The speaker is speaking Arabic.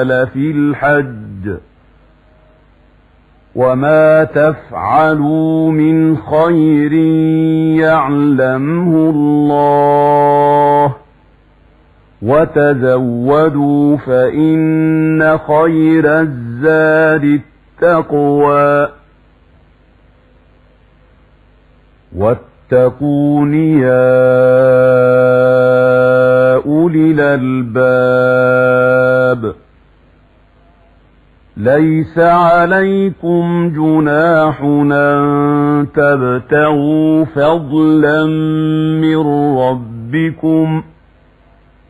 قال في الحج: وما تفعلوا من خير يعلمه الله، وتزودوا فإن خير الزاد التقوى، واتقون يا أولي الألباب. ليس عليكم جناح أن تبتغوا فضلا من ربكم،